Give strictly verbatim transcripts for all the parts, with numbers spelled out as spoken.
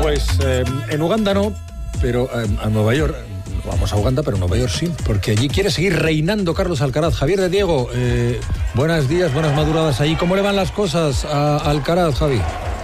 Pues eh, en Uganda no, pero eh, a Nueva York, vamos a Uganda, pero Nueva York sí, porque allí quiere seguir reinando Carlos Alcaraz. Javier de Diego, eh, buenos días, buenas madrugadas allí. ¿Cómo le van las cosas a Alcaraz, Javi?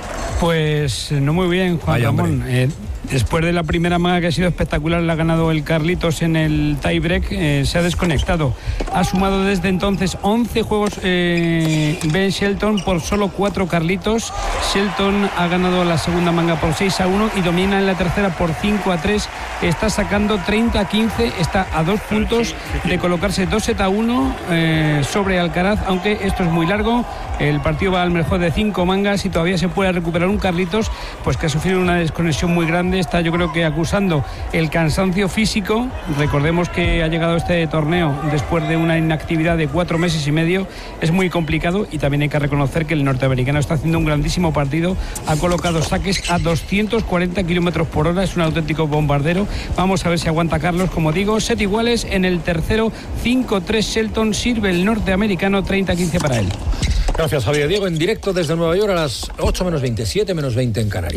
Pues no muy bien, Juan Ay, Ramón. Eh, después de la primera manga que ha sido espectacular, la ha ganado el Carlitos en el tiebreak, eh, se ha desconectado. Ha sumado desde entonces once juegos eh, Ben Shelton por solo cuatro Carlitos. Shelton ha ganado la segunda manga por seis a uno y domina en la tercera por cinco a tres. Está sacando treinta a quince, está a dos puntos de colocarse dos sets a uno eh, sobre Alcaraz, aunque esto es muy largo. El partido va al mejor de cinco mangas y todavía se puede recuperar un Carlitos, pues que ha sufrido una desconexión muy grande. Está, yo creo que acusando el cansancio físico. Recordemos que ha llegado este torneo después de una inactividad de cuatro meses y medio. Es muy complicado y también hay que reconocer que el norteamericano está haciendo un grandísimo partido. Ha colocado saques a doscientos cuarenta kilómetros por hora. Es un auténtico bombardero. Vamos a ver si aguanta Carlos. Como digo, set iguales en el tercero. cinco tres Shelton. Sirve el norteamericano. treinta a quince para él. Gracias, Javier. Diego, en directo desde Nueva York a las ocho menos veinte, siete menos veinte en Canarias.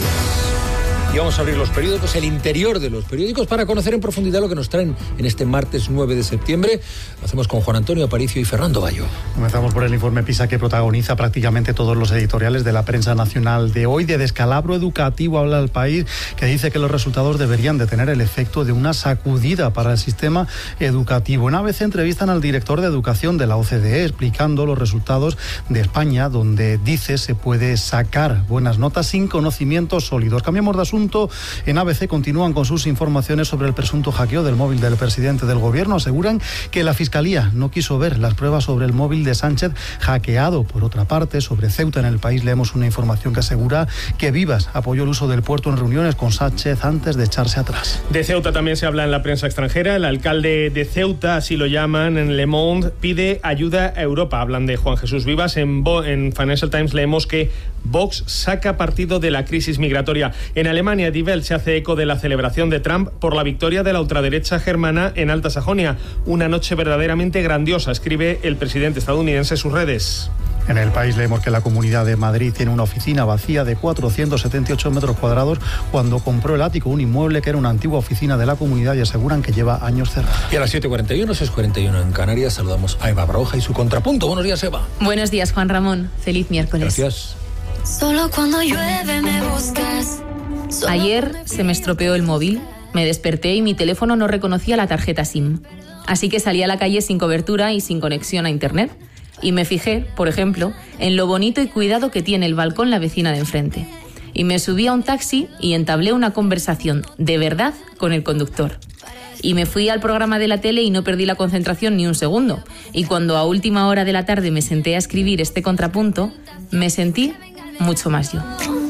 Y vamos a abrir los periódicos, el interior de los periódicos, para conocer en profundidad lo que nos traen en este martes nueve de septiembre. Lo hacemos con Juan Antonio Aparicio y Fernando Bayo. Comenzamos por el informe PISA, que protagoniza prácticamente todos los editoriales de la prensa nacional de hoy. De descalabro educativo habla El País, que dice que los resultados deberían de tener el efecto de una sacudida para el sistema educativo. En A B C entrevistan al director de educación de la O C D E, explicando los resultados de España, donde dice se puede sacar buenas notas sin conocimientos sólidos. Cambiamos de asunto. En A B C continúan con sus informaciones sobre el presunto hackeo del móvil del presidente del gobierno. Aseguran que la Fiscalía no quiso ver las pruebas sobre el móvil de Sánchez hackeado. Por otra parte, sobre Ceuta, en El País leemos una información que asegura que Vivas apoyó el uso del puerto en reuniones con Sánchez antes de echarse atrás. De Ceuta también se habla en la prensa extranjera. El alcalde de Ceuta, así lo llaman en Le Monde, pide ayuda a Europa. Hablan de Juan Jesús Vivas. En, Bo- en Financial Times leemos que Vox saca partido de la crisis migratoria. En Alemania, Die Welt se hace eco de la celebración de Trump por la victoria de la ultraderecha germana en Alta Sajonia. Una noche verdaderamente grandiosa, escribe el presidente estadounidense en sus redes. En El País leemos que la Comunidad de Madrid tiene una oficina vacía de cuatrocientos setenta y ocho metros cuadrados cuando compró el ático, un inmueble que era una antigua oficina de la comunidad, y aseguran que lleva años cerrado. Y a las siete cuarenta y uno, seis cuarenta y uno en Canarias, saludamos a Eva Baroja y su contrapunto. Buenos días, Eva. Buenos días, Juan Ramón. Feliz miércoles. Gracias. Solo cuando llueve me buscas. Ayer se me estropeó el móvil. Me desperté y mi teléfono no reconocía la tarjeta SIM. Así que salí a la calle sin cobertura y sin conexión a internet. Y me fijé, por ejemplo, en lo bonito y cuidado que tiene el balcón la vecina de enfrente. Y me subí a un taxi y entablé una conversación de verdad con el conductor. Y me fui al programa de la tele y no perdí la concentración ni un segundo. Y cuando a última hora de la tarde me senté a escribir este contrapunto, me sentí mucho más yo.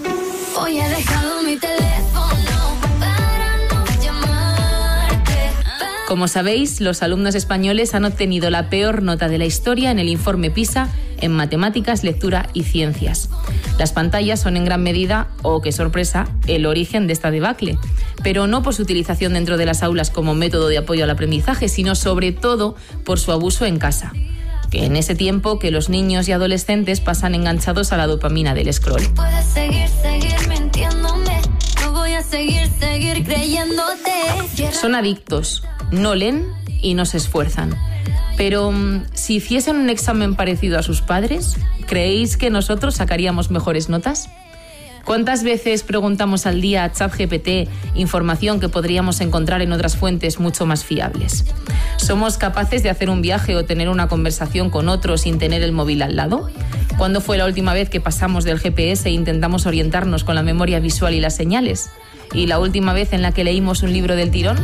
Hoy he dejado mi teléfono para no llamarte. Como sabéis, los alumnos españoles han obtenido la peor nota de la historia en el informe PISA en matemáticas, lectura y ciencias. Las pantallas son en gran medida, oh qué sorpresa, el origen de esta debacle, pero no por su utilización dentro de las aulas como método de apoyo al aprendizaje, sino sobre todo por su abuso en casa. Que en ese tiempo que los niños y adolescentes pasan enganchados a la dopamina del scroll. Puedes seguir, seguir mintiéndome. No voy a seguir, seguir creyéndote. Son adictos, no leen y no se esfuerzan. Pero si hiciesen un examen parecido a sus padres, ¿creéis que nosotros sacaríamos mejores notas? ¿Cuántas veces preguntamos al día a ChatGPT información que podríamos encontrar en otras fuentes mucho más fiables? ¿Somos capaces de hacer un viaje o tener una conversación con otro sin tener el móvil al lado? ¿Cuándo fue la última vez que pasamos del G P S e intentamos orientarnos con la memoria visual y las señales? ¿Y la última vez en la que leímos un libro del tirón?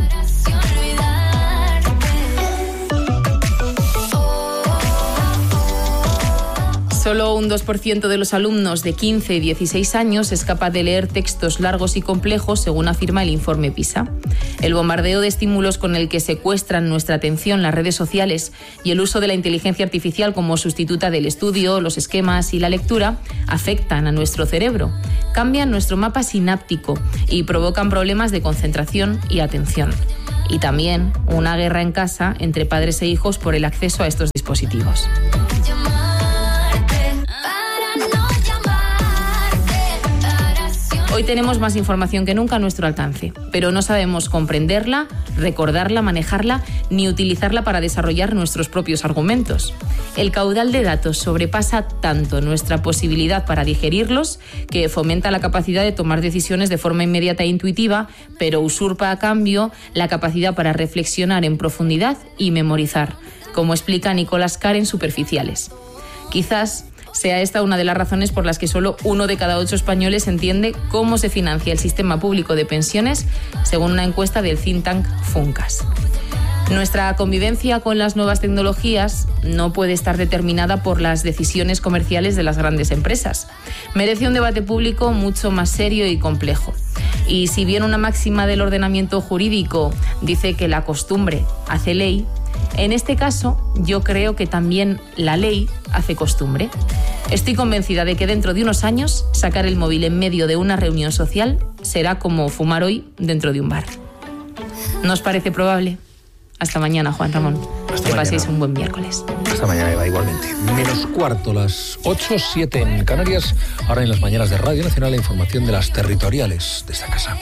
Solo un dos por ciento de los alumnos de quince y dieciséis años es capaz de leer textos largos y complejos, según afirma el informe PISA. El bombardeo de estímulos con el que secuestran nuestra atención las redes sociales y el uso de la inteligencia artificial como sustituta del estudio, los esquemas y la lectura afectan a nuestro cerebro, cambian nuestro mapa sináptico y provocan problemas de concentración y atención. Y también una guerra en casa entre padres e hijos por el acceso a estos dispositivos. Hoy Hoy tenemos más información que nunca a nuestro alcance, pero no sabemos comprenderla, recordarla, manejarla ni utilizarla para desarrollar nuestros propios argumentos. El caudal de datos sobrepasa tanto nuestra posibilidad para digerirlos que fomenta la capacidad de tomar decisiones de forma inmediata e intuitiva, pero usurpa a cambio la capacidad para reflexionar en profundidad y memorizar, como explica Nicolás Carr en Superficiales. Quizás sea esta una de las razones por las que solo uno de cada ocho españoles entiende cómo se financia el sistema público de pensiones, según una encuesta del think tank Funcas. Nuestra convivencia con las nuevas tecnologías no puede estar determinada por las decisiones comerciales de las grandes empresas. Merece un debate público mucho más serio y complejo. Y si bien una máxima del ordenamiento jurídico dice que la costumbre hace ley, en este caso yo creo que también la ley hace costumbre. Estoy convencida de que dentro de unos años sacar el móvil en medio de una reunión social será como fumar hoy dentro de un bar. ¿No os parece probable? Hasta mañana, Juan Ramón. Hasta que mañana. paséis un buen miércoles. Hasta mañana, Eva, igualmente. Menos cuarto, las ocho, siete en Canarias. Ahora en las mañanas de Radio Nacional, la información de las territoriales de esta casa.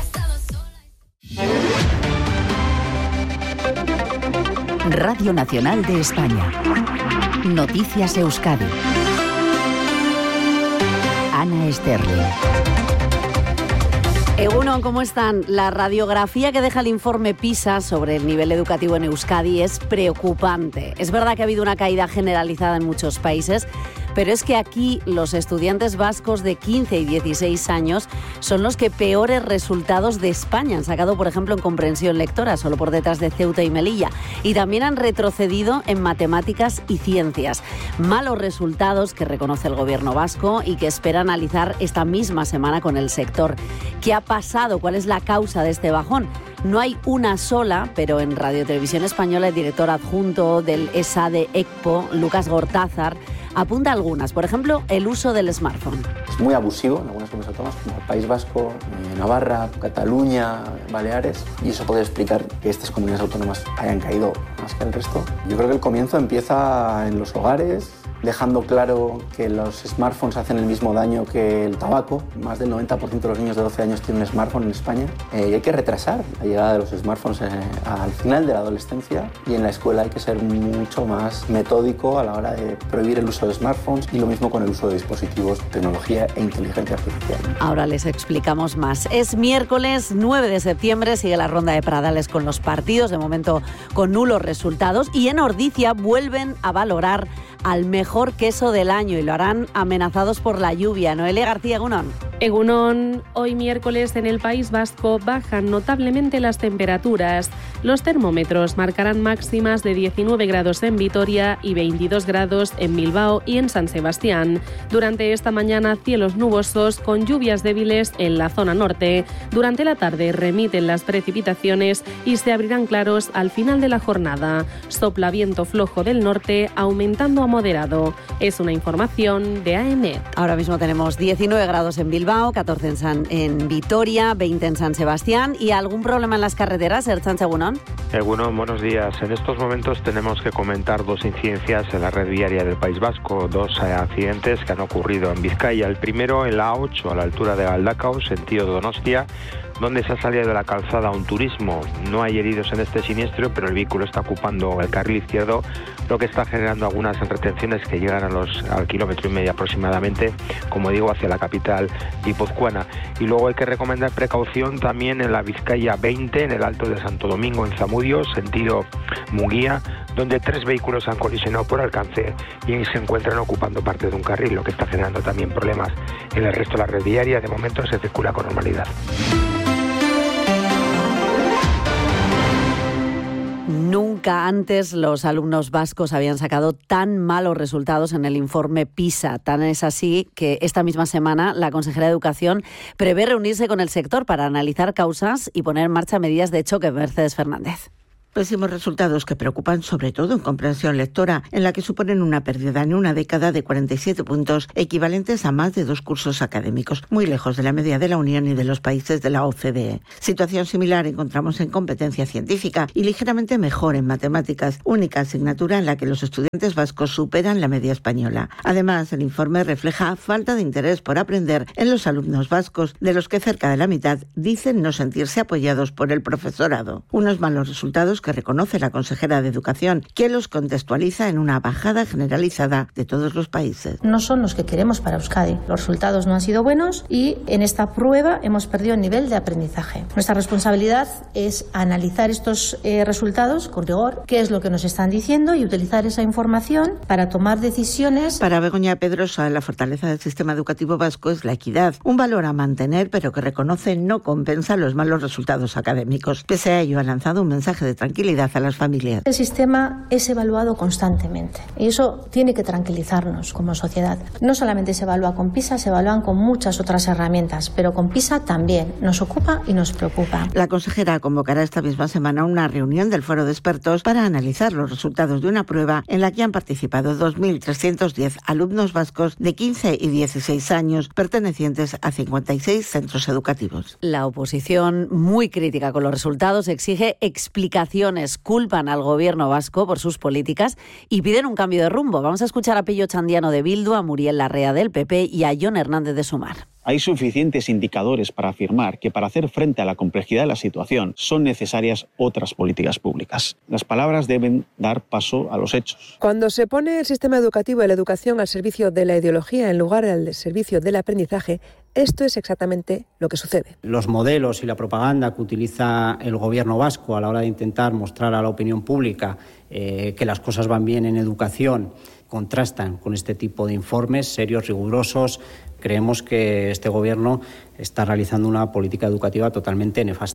Radio Nacional de España. Noticias Euskadi. Ana Esterling. Egunon, ¿cómo están? La radiografía que deja el informe PISA sobre el nivel educativo en Euskadi es preocupante. Es verdad que ha habido una caída generalizada en muchos países, pero es que aquí los estudiantes vascos de quince y dieciséis años son los que peores resultados de España han sacado, por ejemplo, en comprensión lectora, solo por detrás de Ceuta y Melilla. Y también han retrocedido en matemáticas y ciencias. Malos resultados que reconoce el gobierno vasco y que espera analizar esta misma semana con el sector. ¿Qué ha pasado? ¿Cuál es la causa de este bajón? No hay una sola, pero en Radio Televisión Española el director adjunto del ESADE ECPO, Lucas Gortázar, apunta algunas. Por ejemplo, el uso del smartphone. Es muy abusivo en algunas comunidades autónomas, como el País Vasco, Navarra, Cataluña, Baleares, y eso puede explicar que estas comunidades autónomas hayan caído más que el resto. Yo creo que el comienzo empieza en los hogares, dejando claro que los smartphones hacen el mismo daño que el tabaco. Más del noventa por ciento de los niños de doce años tienen un smartphone en España. Eh, y hay que retrasar la llegada de los smartphones eh, al final de la adolescencia, y en la escuela hay que ser mucho más metódico a la hora de prohibir el uso de smartphones, y lo mismo con el uso de dispositivos, tecnología e inteligencia artificial. Ahora les explicamos más. Es miércoles nueve de septiembre, sigue la ronda de Pradales con los partidos, de momento con nulos resultados, y en Ordizia vuelven a valorar al mejor queso del año y lo harán amenazados por la lluvia. Noelia García, Egunon. Egunon, hoy miércoles en el País Vasco bajan notablemente las temperaturas. Los termómetros marcarán máximas de diecinueve grados en Vitoria y veintidós grados en Bilbao y en San Sebastián. Durante esta mañana cielos nubosos con lluvias débiles en la zona norte. Durante la tarde remiten las precipitaciones y se abrirán claros al final de la jornada. Sopla viento flojo del norte aumentando a moderado. Es una información de A E M E T. Ahora mismo tenemos diecinueve grados en Bilbao, catorce en, San, en Vitoria, veinte en San Sebastián. ¿Y algún problema en las carreteras, Ertzaintza, Egunon? Egunon, buenos días. En estos momentos tenemos que comentar dos incidencias en la red viaria del País Vasco, dos eh, accidentes que han ocurrido en Vizcaya. El primero en la A ocho, a la altura de Galdakao, sentido Donostia, donde se ha salido de la calzada un turismo. No hay heridos en este siniestro, pero el vehículo está ocupando el carril izquierdo, lo que está generando algunas retenciones que llegan a los, al kilómetro y medio aproximadamente, como digo, hacia la capital guipuzcoana. Y luego hay que recomendar precaución también en la Vizcaya veinte, en el Alto de Santo Domingo, en Zamudio, sentido Munguía, donde tres vehículos han colisionado por alcance y se encuentran ocupando parte de un carril, lo que está generando también problemas en el resto de la red viaria. De momento se circula con normalidad. Nunca antes los alumnos vascos habían sacado tan malos resultados en el informe PISA. Tan es así que esta misma semana la consejera de Educación prevé reunirse con el sector para analizar causas y poner en marcha medidas de choque. Mercedes Fernández. Pésimos resultados que preocupan sobre todo en comprensión lectora, en la que suponen una pérdida en una década de cuarenta y siete puntos, equivalentes a más de dos cursos académicos, muy lejos de la media de la Unión y de los países de la O C D E. Situación similar encontramos en competencia científica y ligeramente mejor en matemáticas, única asignatura en la que los estudiantes vascos superan la media española. Además, el informe refleja falta de interés por aprender en los alumnos vascos, de los que cerca de la mitad dicen no sentirse apoyados por el profesorado. Unos malos resultados que reconoce la consejera de Educación, que los contextualiza en una bajada generalizada de todos los países. No son los que queremos para Euskadi. Los resultados no han sido buenos y en esta prueba hemos perdido el nivel de aprendizaje. Nuestra responsabilidad es analizar estos eh, resultados con rigor, qué es lo que nos están diciendo y utilizar esa información para tomar decisiones. Para Begoña Pedrosa, la fortaleza del sistema educativo vasco es la equidad, un valor a mantener, pero que reconoce no compensa los malos resultados académicos. Pese a ello, ha lanzado un mensaje de tranquilidad a las familias. El sistema es evaluado constantemente y eso tiene que tranquilizarnos como sociedad. No solamente se evalúa con PISA, se evalúan con muchas otras herramientas, pero con PISA también nos ocupa y nos preocupa. La consejera convocará esta misma semana una reunión del foro de expertos para analizar los resultados de una prueba en la que han participado dos mil trescientos diez alumnos vascos de quince y dieciséis años pertenecientes a cincuenta y seis centros educativos. La oposición, muy crítica con los resultados, exige explicaciones, culpan al gobierno vasco por sus políticas y piden un cambio de rumbo. Vamos a escuchar a Pillo Chandiano de Bildu, a Muriel Larrea del P P y a Jon Hernández de Sumar. Hay suficientes indicadores para afirmar que para hacer frente a la complejidad de la situación son necesarias otras políticas públicas. Las palabras deben dar paso a los hechos. Cuando se pone el sistema educativo y la educación al servicio de la ideología en lugar del servicio del aprendizaje, esto es exactamente lo que sucede. Los modelos y la propaganda que utiliza el gobierno vasco a la hora de intentar mostrar a la opinión pública eh, que las cosas van bien en educación contrastan con este tipo de informes serios, rigurosos. Creemos que este gobierno está realizando una política educativa totalmente nefasta.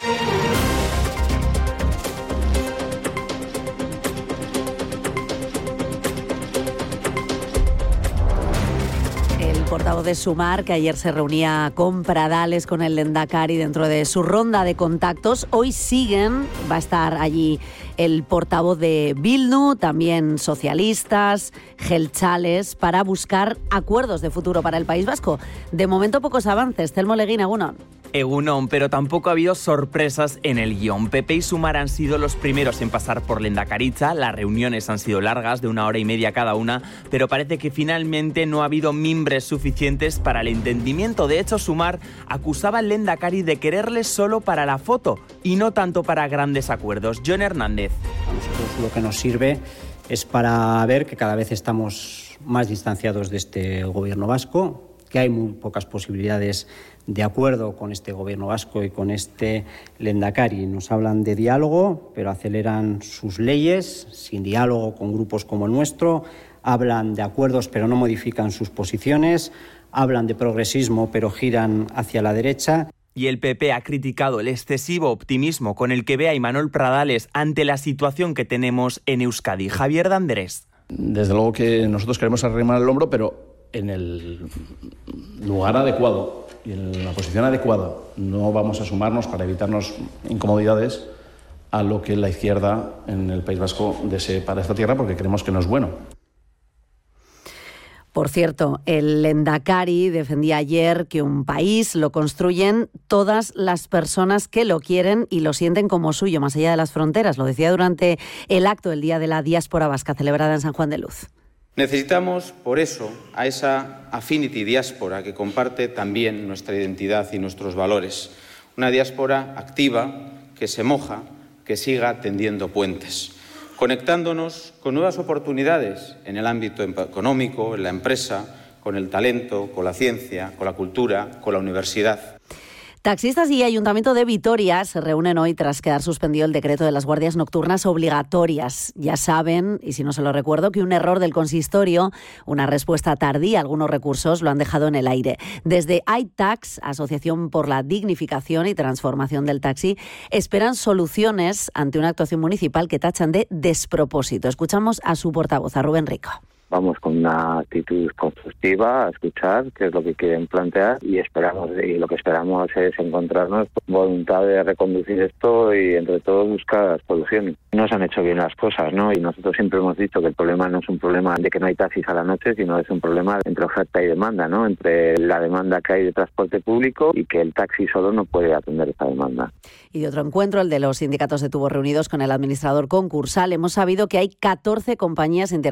El portavoz de Sumar, que ayer se reunía con Pradales, con el Lehendakari, dentro de su ronda de contactos, hoy siguen, va a estar allí el portavoz de Bildu, también socialistas, jeltzales, para buscar acuerdos de futuro para el País Vasco. De momento pocos avances. Telmo Leguín, Egunon. Egunon, pero tampoco ha habido sorpresas en el guión. P P y Sumar han sido los primeros en pasar por Lehendakaritza. Las reuniones han sido largas, de una hora y media cada una, pero parece que finalmente no ha habido mimbres suficientes para el entendimiento. De hecho, Sumar acusaba al Lehendakari de quererle solo para la foto y no tanto para grandes acuerdos. Jon Hernández. A nosotros lo que nos sirve es para ver que cada vez estamos más distanciados de este gobierno vasco, que hay muy pocas posibilidades de acuerdo con este gobierno vasco y con este Lehendakari. Nos hablan de diálogo, pero aceleran sus leyes, sin diálogo con grupos como el nuestro. Hablan de acuerdos, pero no modifican sus posiciones. Hablan de progresismo, pero giran hacia la derecha. Y el P P ha criticado el excesivo optimismo con el que ve a Imanol Pradales ante la situación que tenemos en Euskadi. Javier de Andrés. Desde luego que nosotros queremos arrimar el hombro, pero en el lugar adecuado y en la posición adecuada. No vamos a sumarnos para evitarnos incomodidades a lo que la izquierda en el País Vasco desee para esta tierra, porque creemos que no es bueno. Por cierto, el Lehendakari defendía ayer que un país lo construyen todas las personas que lo quieren y lo sienten como suyo, más allá de las fronteras. Lo decía durante el acto del Día de la Diáspora Vasca, celebrada en San Juan de Luz. Necesitamos, por eso, a esa affinity diáspora que comparte también nuestra identidad y nuestros valores. Una diáspora activa, que se moja, que siga tendiendo puentes, conectándonos con nuevas oportunidades en el ámbito económico, en la empresa, con el talento, con la ciencia, con la cultura, con la universidad. Taxistas y Ayuntamiento de Vitoria se reúnen hoy tras quedar suspendido el decreto de las guardias nocturnas obligatorias. Ya saben, y si no se lo recuerdo, que un error del consistorio, una respuesta tardía, algunos recursos lo han dejado en el aire. Desde iTax, Asociación por la Dignificación y Transformación del Taxi, esperan soluciones ante una actuación municipal que tachan de despropósito. Escuchamos a su portavoz, a Rubén Rico. vamos con una actitud constructiva a escuchar qué es lo que quieren plantear y esperamos y lo que esperamos es encontrarnos voluntad de reconducir esto y entre todos buscar soluciones. No se han hecho bien las cosas, ¿no? Y nosotros siempre hemos dicho que el problema no es un problema de que no hay taxis a la noche, sino es un problema entre oferta y demanda, ¿no? Entre la demanda que hay de transporte público y que el taxi solo no puede atender esta demanda. Y de otro encuentro, el de los sindicatos de tubos reunidos con el administrador concursal, hemos sabido que hay catorce compañías interesadas